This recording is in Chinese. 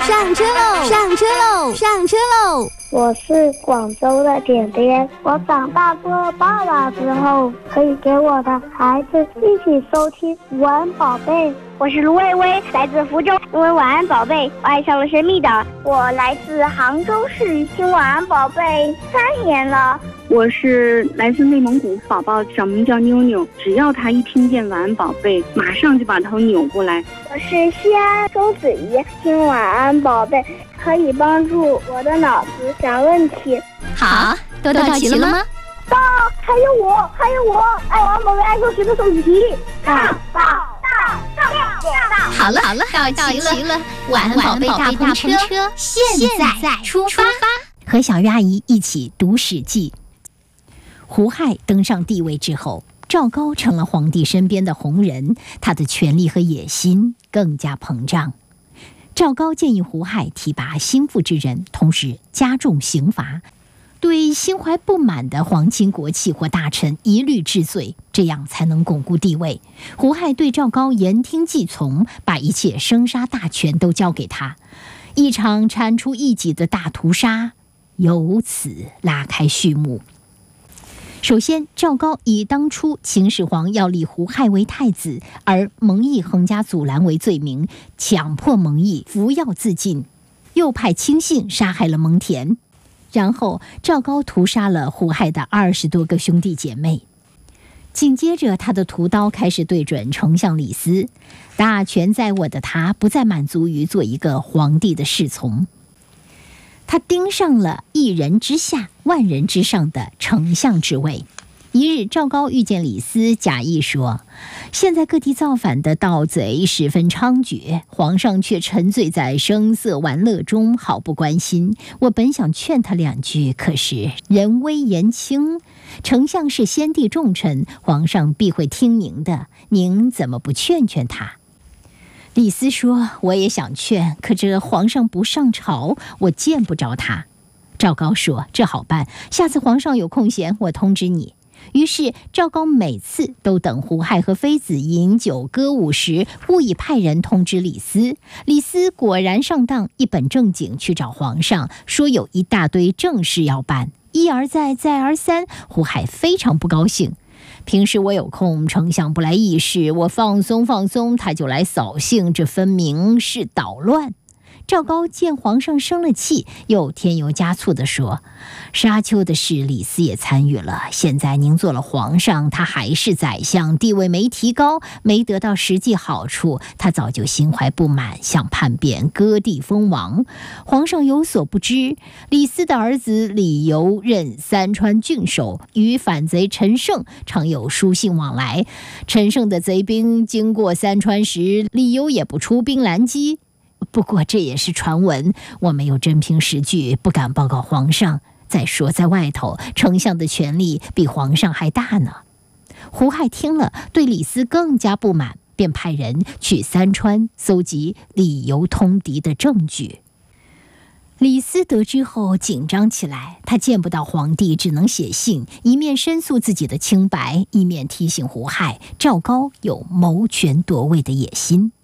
上车喽！上车喽！上车喽！ 我是广州的点点，我长大做了爸爸之后，可以给我的孩子一起收听晚安宝贝。 我是卢薇薇，来自福州，因为晚安宝贝，我爱上了神秘岛。我来自杭州市，听晚安宝贝3年了。 我是来自内蒙古，宝宝小名叫妞妞，只要他一听见晚安宝贝，马上就把头扭过来。 我是西安周子怡，听晚安宝贝可以帮助我的脑子想问题。 好，都到齐了吗？ 到，还有我，爱晚安宝贝爱数学的手机题。到。 好了，到齐了，晚安宝贝大篷车现在出发，和小鱼阿姨一起读《史记》。胡亥登上帝位之后，赵高成了皇帝身边的红人，他的权力和野心更加膨胀。赵高建议胡亥提拔心腹之人，同时加重刑罚，对心怀不满的皇亲国戚或大臣一律治罪，这样才能巩固地位。胡亥对赵高言听计从，把一切生杀大权都交给他，一场铲除异己的大屠杀由此拉开序幕。首先，赵高以当初秦始皇要立胡亥为太子，而蒙毅横加阻拦为罪名，强迫蒙毅服药自尽，又派亲信杀害了蒙恬。然后赵高屠杀了胡亥的20多个兄弟姐妹。紧接着，他的屠刀开始对准丞相李斯，大权在握的他不再满足于做一个皇帝的侍从，他盯上了一人之下万人之上的丞相之位。一日，赵高遇见李斯，假意说：现在各地造反的盗贼十分猖獗，皇上却沉醉在声色玩乐中，毫不关心。我本想劝他2句，可是人微言轻，丞相是先帝重臣，皇上必会听您的，您怎么不劝劝他？李斯说：我也想劝，可这皇上不上朝，我见不着他。赵高说：这好办，下次皇上有空闲，我通知你。于是赵高每次都等胡亥和妃子饮酒歌舞时，故意派人通知李斯。李斯果然上当，一本正经去找皇上，说有一大堆正事要办。一而再，再而三，胡亥非常不高兴。平时我有空，丞相不来议事，我放松放松，他就来扫兴，这分明是捣乱。赵高见皇上生了气，又添油加醋地说：沙丘的事李斯也参与了，现在您做了皇上，他还是宰相，地位没提高，没得到实际好处，他早就心怀不满，想叛变割地封王。皇上有所不知，李斯的儿子李由任三川郡守，与反贼陈胜常有书信往来。陈胜的贼兵经过三川时，李由也不出兵拦击。不过这也是传闻，我没有真凭实据，不敢报告皇上。再说在外头，丞相的权力比皇上还大呢。胡亥听了，对李斯更加不满，便派人去三川搜集李由通敌的证据。李斯得知后紧张起来，他见不到皇帝，只能写信，一面申诉自己的清白，一面提醒胡亥，赵高有谋权夺位的野心。